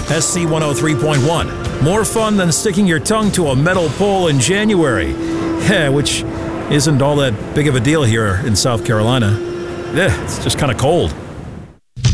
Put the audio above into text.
SC 103.1. More fun than sticking your tongue to a metal pole in January. Which isn't all that big of a deal here in South Carolina. It's just kind of cold.